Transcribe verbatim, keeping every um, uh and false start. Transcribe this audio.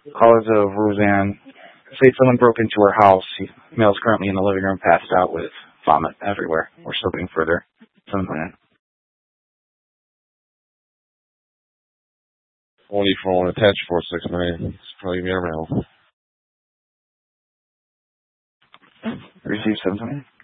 Callers of Roseanne say someone broke into her house. The male's currently in the living room, passed out with vomit everywhere. We're still looking further. seven point nine. twenty-four, attach four six nine. It's probably me around. Receive seven point nine.